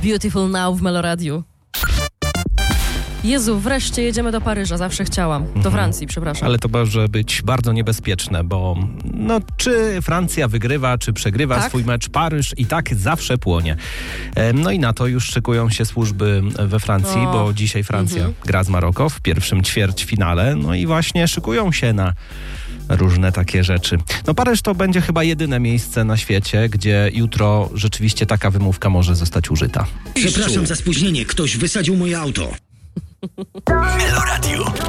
Beautiful Now w Meloradiu. Jezu, wreszcie jedziemy do Paryża, zawsze chciałam. Do Francji, przepraszam. Ale to może być bardzo niebezpieczne, bo czy Francja wygrywa, czy przegrywa swój mecz, Paryż i tak zawsze płonie. No i na to już szykują się służby we Francji, bo dzisiaj Francja gra z Maroko w pierwszym ćwierćfinale, no i właśnie szykują się na różne takie rzeczy. Paryż to będzie chyba jedyne miejsce na świecie, gdzie jutro rzeczywiście taka wymówka może zostać użyta. Przepraszam za spóźnienie, ktoś wysadził moje auto. Meloradio.